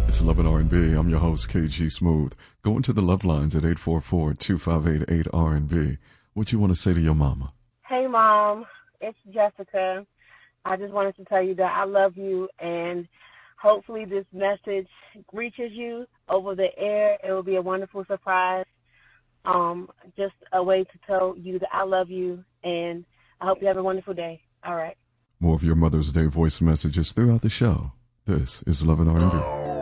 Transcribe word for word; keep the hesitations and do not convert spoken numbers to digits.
It's Love and R and B. I'm your host, K G Smooth. Go into the love lines at eight four four, two five eight, eight R and B. What you want to say to your mama? Hey, Mom. It's Jessica. I just wanted to tell you that I love you, and hopefully this message reaches you over the air. It will be a wonderful surprise. Um, just a way to tell you that I love you, and I hope you have a wonderful day. All right. More of your Mother's Day voice messages throughout the show. This is Love and R and B.